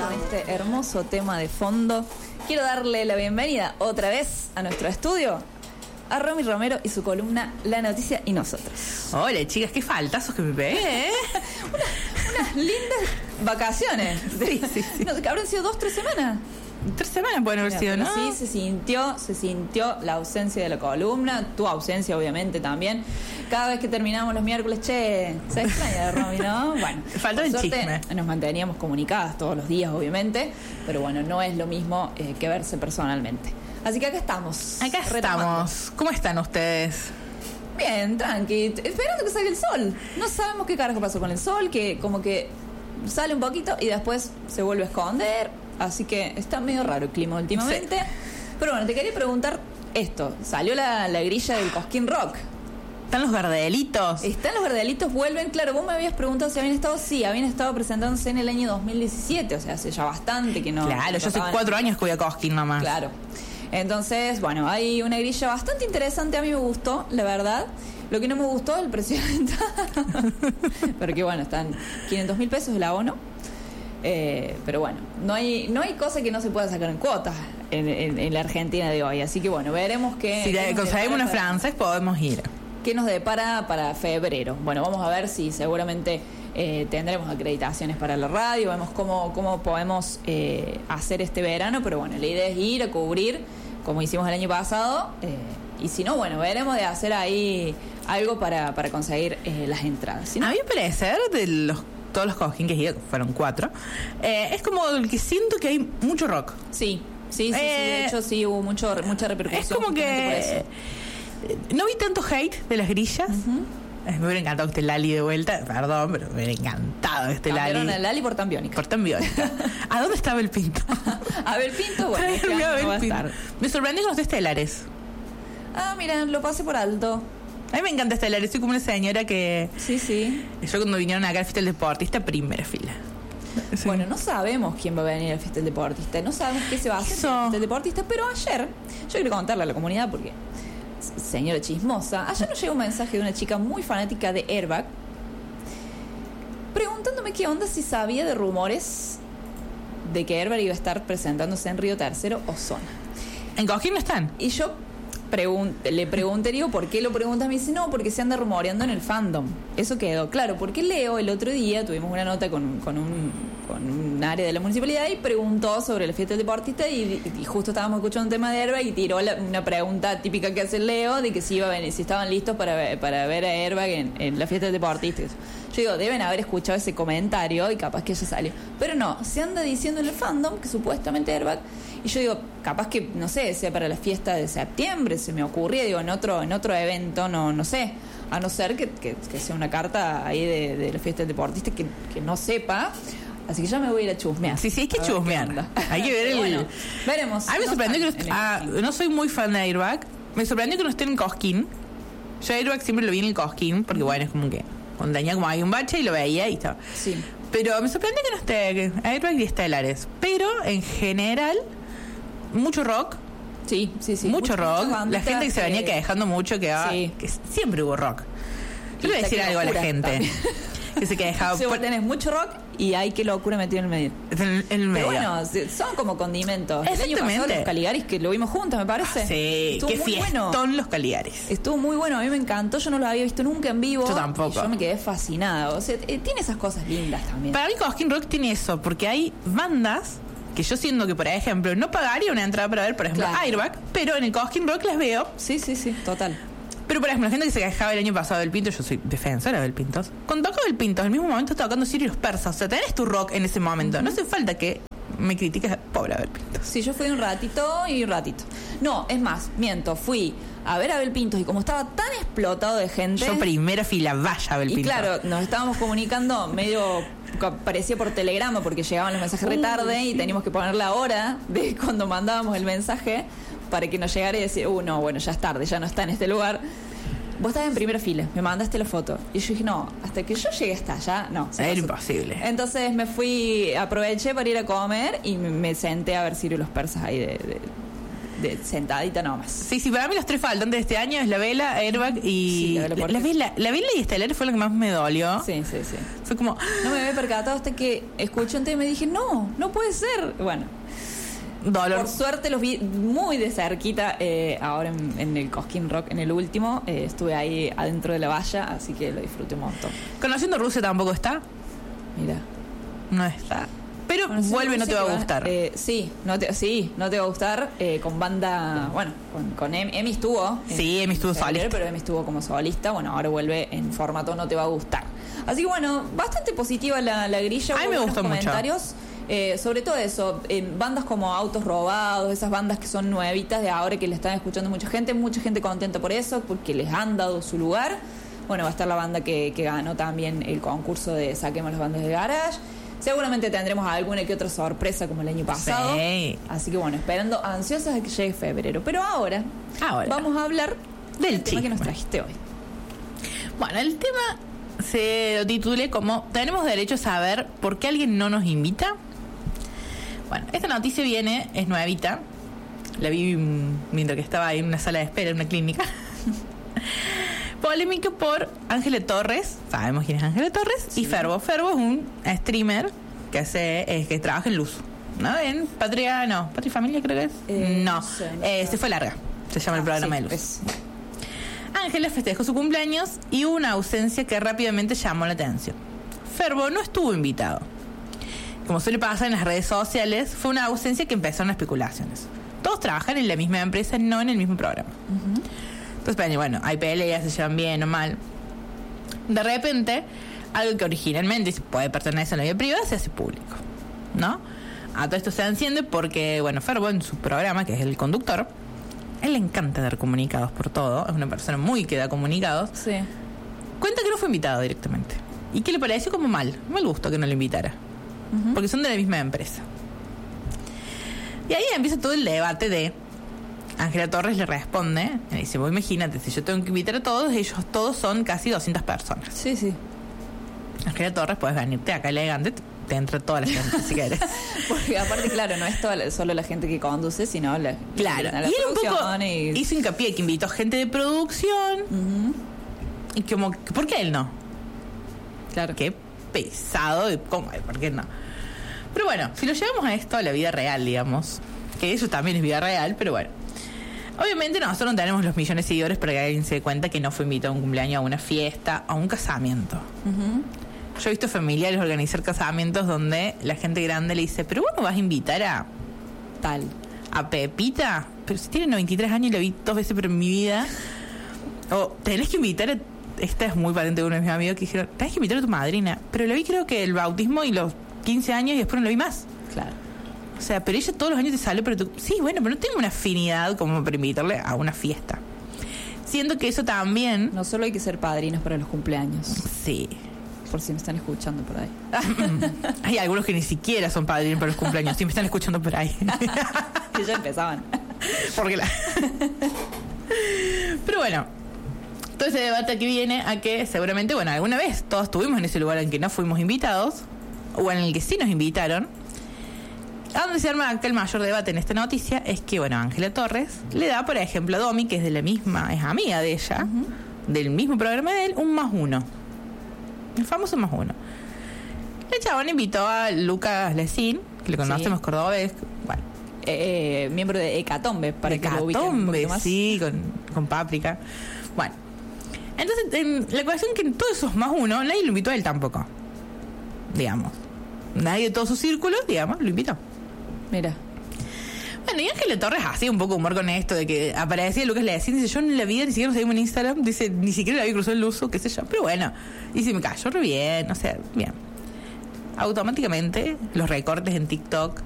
con este hermoso tema de fondo, quiero darle la bienvenida otra vez a nuestro estudio a Romy Romero y su columna La Noticia y Nosotros. Hola, chicas, qué faltazos que me pegué, ¿eh? unas lindas vacaciones. Sí. No, que habrán sido 2-3 semanas. 3 semanas pueden haber sido, ¿no? Sí, se sintió la ausencia de la columna, tu ausencia obviamente también. Cada vez que terminamos los miércoles, se extraña de Romy, ¿no? Bueno, faltó el chisme. Nos manteníamos comunicadas todos los días, obviamente, pero bueno, no es lo mismo que verse personalmente. Así que acá estamos. ¿Cómo están ustedes? Bien, tranqui, esperando que salga el sol. No sabemos qué carajo pasó con el sol, que como que sale un poquito y después se vuelve a esconder. Así que está medio raro el clima últimamente. Sí. Pero bueno, te quería preguntar esto. Salió la grilla del Cosquín Rock. ¿Están los Gardelitos? Están los Gardelitos, vuelven. Claro, vos me habías preguntado si habían estado. Sí, habían estado presentándose en el año 2017. O sea, hace ya bastante que no. Claro, yo hace 4 años que voy a Cosquín nomás. Claro. Entonces, bueno, hay una grilla bastante interesante. A mí me gustó, la verdad. Lo que no me gustó es el precio de entrada. Pero que bueno, están 500.000 pesos el abono. Pero bueno, no hay cosa que no se pueda sacar en cuotas en la Argentina de hoy. Así que bueno, veremos qué. Si conseguimos una francés, podemos ir. ¿Qué nos depara para febrero? Bueno, vamos a ver si seguramente tendremos acreditaciones para la radio. Vemos cómo podemos hacer este verano. Pero bueno, la idea es ir a cubrir, como hicimos el año pasado. Y si no, bueno, veremos de hacer ahí algo para conseguir las entradas. ¿Sí, no? A mi parecer, todos los Cosquín que fueron 4, es como el que siento que hay mucho rock. Sí, de hecho sí hubo mucha repercusión. Es como que no vi tanto hate de las grillas. Me hubiera encantado que esté Lali de vuelta, perdón, pero me hubiera encantado que esté Lali. Cambiaron a Lali por Tambiónica. ¿A dónde estaba el Pinto? Abel Pinto, bueno, me sorprendió con los estelares. Ah, mira, lo pasé por alto. A mí me encanta Estelares, soy como una señora que... Sí. Yo cuando vinieron acá al Fiesta del Deportista, primera fila. Sí. Bueno, no sabemos quién va a venir al Fiesta del Deportista, no sabemos qué se va a hacer en el Fiesta del Deportista, pero ayer, yo quiero contarle a la comunidad porque, señora chismosa, ayer nos llegó un mensaje de una chica muy fanática de Airbag, preguntándome qué onda si sabía de rumores de que Airbag iba a estar presentándose en Río Tercero o Zona. ¿En Cosquín no están? Y yo le pregunté, digo, ¿por qué lo preguntas? Me dice, no, porque se anda rumoreando en el fandom. Eso quedó claro, porque Leo el otro día tuvimos una nota con un área de la municipalidad y preguntó sobre la fiesta del deportista y justo estábamos escuchando un tema de Airbag y tiró una pregunta típica que hace Leo de que si estaban listos para ver a Airbag en la fiesta del deportista. Yo digo, deben haber escuchado ese comentario y capaz que ya salió. Pero no, se anda diciendo en el fandom que supuestamente Airbag. Y yo digo, capaz que, no sé, sea para la fiesta de septiembre, se me ocurría, digo, en otro evento, no sé. A no ser que sea una carta ahí de la fiesta del deportista que no sepa. Así que ya me voy a ir a chusmear. Sí, hay que chusmear. Hay que ver Bueno, veremos. A mí me sorprendió que no soy muy fan de Airbag. Me sorprendió que no esté en Cosquín. Yo Airbag siempre lo vi en el Cosquín, porque bueno, es como que cuando tenía como hay un bache y lo veía y estaba. Sí. Pero me sorprende que no esté Airbag y Estelares. Pero en general, mucho rock. Sí. Mucho rock. La gente que se venía quejando mucho que siempre hubo rock. Yo le voy a decir algo a la gente que se quejaba. Si vos tenés mucho rock y hay que locura metido en el medio. En el medio. Pero bueno, son como condimentos. El año pasado los Caligaris, que lo vimos juntos, me parece. Sí, qué fiestón los Caligaris. Estuvo muy bueno, a mí me encantó. Yo no lo había visto nunca en vivo. Yo tampoco. Yo me quedé fascinada. O sea, tiene esas cosas lindas también. Para mí Cosquín Rock tiene eso, porque hay bandas que yo siento que, por ejemplo, no pagaría una entrada para ver, por ejemplo, Airbag, pero en el Cosquín Rock las veo. Sí, total. Pero, por ejemplo, la gente que se quejaba el año pasado del Pinto, yo soy defensora del Pintos. Cuando toco el Pintos, al mismo momento está tocando Sirio y los Persas. O sea, tenés tu rock en ese momento. No hace falta que me critiques, pobre Abel Pintos. Sí, yo fui un ratito. No, es más, miento, fui a ver a Abel Pintos y como estaba tan explotado de gente... Yo primera fila, vaya Abel Pintos. Y claro, nos estábamos comunicando medio... parecía por telegrama porque llegaban los mensajes retarde y teníamos que poner la hora de cuando mandábamos el mensaje para que nos llegara y decir, no, bueno, ya es tarde, ya no está en este lugar. Vos estabas en primera fila, me mandaste la foto. Y yo dije, no, hasta que yo llegue hasta allá, no. Era imposible. Entonces me fui, aproveché para ir a comer y me senté a ver Sirio y los Persas ahí sentadita nomás. Sí, para mí los 3 faltantes de este año es la vela, Airbag y... Sí, la vela y Estelar fue lo que más me dolió. Sí. Fue como... No me había percatado hasta que escuché un tema y me dije, no puede ser. Bueno, dolor. por suerte los vi muy de cerquita ahora en el Cosquín Rock, en el último. Estuve ahí adentro de la valla, así que lo disfruté un montón. Conociendo Rusia tampoco está. Mira. No está. Pero Bueno, vuelve, no te va a gustar. Sí, no te va a gustar. Con banda, bueno, con Emi estuvo. Sí, Emi estuvo solista. Pero Emi estuvo como solista. Bueno, ahora vuelve en formato No te va a gustar. Así que bueno, bastante positiva la grilla. A mí me gustó comentarios. Sobre todo eso, bandas como Autos Robados, esas bandas que son nuevitas de ahora que le están escuchando mucha gente contenta por eso, porque les han dado su lugar. Bueno, va a estar la banda que ganó también el concurso de Saquemos las bandas de garage. Seguramente tendremos alguna que otra sorpresa como el año pasado. Sí. Así que bueno, esperando ansiosas a que llegue febrero. Pero ahora vamos a hablar del tema que nos trajiste hoy. Bueno, el tema se lo titulé como ¿tenemos derecho a saber por qué alguien no nos invita? Bueno, esta noticia es nuevita. La vi mientras que estaba ahí en una sala de espera en una clínica. Polémica por Ángela Torres, sabemos quién es Ángela Torres, sí. Y Ferbo. Ferbo es un streamer que trabaja en Luz, ¿no? En Patria y Familia creo que es. No, se fue larga, se llama el programa de Luz. Ángela festejó su cumpleaños y hubo una ausencia que rápidamente llamó la atención. Ferbo no estuvo invitado. Como suele pasar en las redes sociales, fue una ausencia que empezaron especulaciones. Todos trabajan en la misma empresa, no en el mismo programa. Uh-huh. Entonces, bueno, hay peleas, se llevan bien o mal. De repente, algo que originalmente puede pertenecer a la vida privada se hace público, ¿no? A todo esto se enciende porque, bueno, Ferbo en su programa, que es el conductor, él le encanta dar comunicados por todo. Es una persona muy que da comunicados. Sí. Cuenta que no fue invitado directamente. Y que le pareció como mal gusto que no lo invitara. Uh-huh. Porque son de la misma empresa. Y ahí empieza todo el debate de... Ángela Torres le responde, le dice, vos imagínate, si yo tengo que invitar a todos, ellos todos son casi 200 personas. Sí. Ángela Torres, puedes venirte acá elegante, te entra toda la gente si quieres. Porque aparte, claro, no es solo la gente que conduce, sino la y él un poco hizo hincapié que invitó gente de producción. Uh-huh. Y como, ¿por qué él no? Claro. Qué pesado, ¿cómo? ¿Por qué no? Pero bueno, si lo llevamos a esto, a la vida real, digamos, que eso también es vida real, pero bueno. Obviamente nosotros no tenemos los millones de seguidores para que alguien se dé cuenta que no fue invitado a un cumpleaños, a una fiesta, a un casamiento. Uh-huh. Yo he visto familiares organizar casamientos donde la gente grande le dice, pero vos no vas a invitar a tal, a Pepita, pero si tiene 93 años y la vi 2 veces pero en mi vida. O tenés que invitar a... Esta es muy patente de uno de mis amigos que dijeron, tenés que invitar a tu madrina, pero la vi creo que el bautismo y los 15 años y después no la vi más. Claro. O sea, pero ella todos los años te sale, pero tú... Sí, bueno, pero no tengo una afinidad como para invitarle a una fiesta. Siento que eso también... No solo hay que ser padrinos para los cumpleaños. Sí. Por si me están escuchando por ahí. Hay algunos que ni siquiera son padrinos para los cumpleaños. Si me están escuchando por ahí. Que ya empezaban. Porque Pero bueno, todo ese debate aquí viene a que seguramente, bueno, alguna vez todos estuvimos en ese lugar en que no fuimos invitados, o en el que sí nos invitaron. A donde se arma acá el mayor debate en esta noticia es que, bueno, Ángela Torres le da, por ejemplo, a Domi, que es de la misma, es amiga de ella, uh-huh, del mismo programa de él, un +1. El famoso +1. La chabona invitó a Lucas Lecín, que le conocemos, sí, cordobés, bueno. Miembro de Hecatombe, para Hecatombe, que lo ubiquen un poquito más. Sí, con Páprica. Bueno, entonces, la cuestión es que en todos esos +1, nadie lo invitó a él tampoco, digamos. Nadie de todos sus círculos, digamos, lo invitó. Mira. Bueno, y Ángela Torres hacía un poco humor con esto de que aparecía Lucas Lecín, dice, yo en la vida ni siquiera nos seguimos en Instagram, dice, ni siquiera la había cruzado el uso, qué sé yo, pero bueno, y se me cayó re bien, o sea, bien. Automáticamente los recortes en TikTok